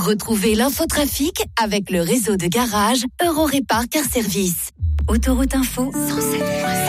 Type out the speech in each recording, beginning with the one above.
Retrouvez l'infotrafic avec le réseau de garage Eurorépar Car Service. Autoroute Info 107.7.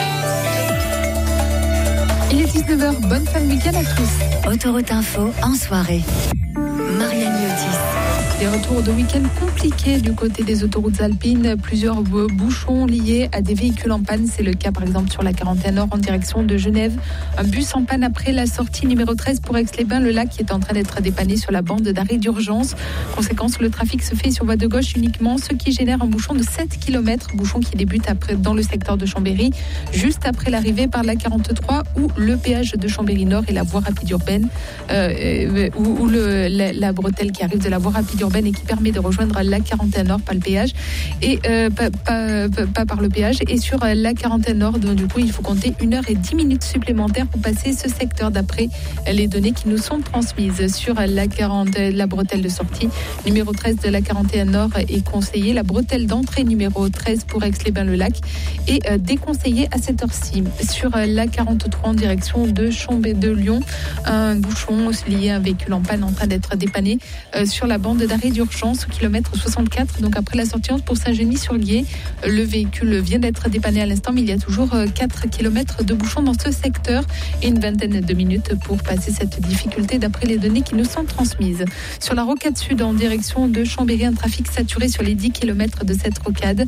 Il est 19h, bonne fin de week-end à tous. Autoroute Info en soirée. Marianne Yotis. Des retours de week-end compliqués du côté des autoroutes alpines. Plusieurs bouchons liés à des véhicules en panne. C'est le cas par exemple sur la 41 Nord en direction de Genève. Un bus en panne après la sortie numéro 13 pour Aix-les-Bains. Le lac qui est en train d'être dépanné sur la bande d'arrêt d'urgence. Conséquence, le trafic se fait sur voie de gauche uniquement, ce qui génère un bouchon de 7 km. Bouchon qui débute dans le secteur de Chambéry, juste après l'arrivée par la 43 où le péage de Chambéry Nord et la voie rapide urbaine, ou la bretelle qui arrive de la voie rapide urbaine et qui permet de rejoindre la 41 Nord, pas le péage, et pas par le péage. Et sur la 41 Nord, donc, du coup, il faut compter 1h10 supplémentaires pour passer ce secteur d'après les données qui nous sont transmises. Sur la bretelle de sortie numéro 13 de la 41 Nord est conseillée. La bretelle d'entrée numéro 13 pour Aix-les-Bains-le-Lac est déconseillée à cette heure-ci. Sur la 43 en direction de Lyon, un bouchon lié à un véhicule en panne en train d'être dépanné sur la bande d'arrêt d'urgence au kilomètre 64, donc après la sortie 11 pour Saint-Genis-sur-Guiers. Le véhicule vient d'être dépanné à l'instant, mais il y a toujours 4 km de bouchons dans ce secteur et une vingtaine de minutes pour passer cette difficulté d'après les données qui nous sont transmises. Sur la rocade sud en direction de Chambéry, un trafic saturé sur les 10 km de cette rocade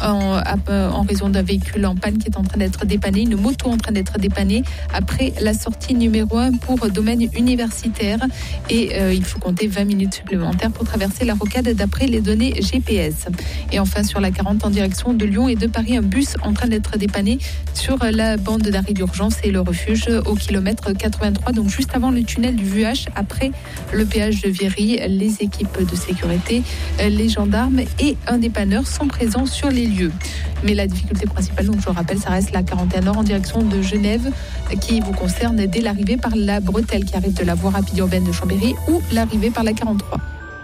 en raison d'un véhicule en panne qui est en train d'être dépanné, une moto en train d'être dépannée après la sortie numéro 1 pour domaine universitaire et il faut compter 20 minutes supplémentaires pour traverser la rocade d'après les données GPS. Et enfin sur la 40 en direction de Lyon et de Paris, un bus en train d'être dépanné sur la bande d'arrêt d'urgence et le refuge au kilomètre 83, donc juste avant le tunnel du VUH, après le péage de Viry. Les équipes de sécurité, les gendarmes et un dépanneur sont présents sur les lieux. Mais la difficulté principale, donc je le rappelle, ça reste la 41 Nord en direction de Genève qui vous concerne dès l'arrivée par la bretelle qui arrive de la voie rapide urbaine de Chambéry ou l'arrivée par la 43.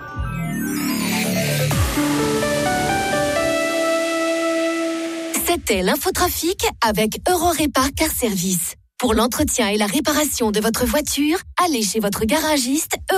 C'était l'infotrafic avec Eurorépar Car Service. Pour l'entretien et la réparation de votre voiture, allez chez votre garagiste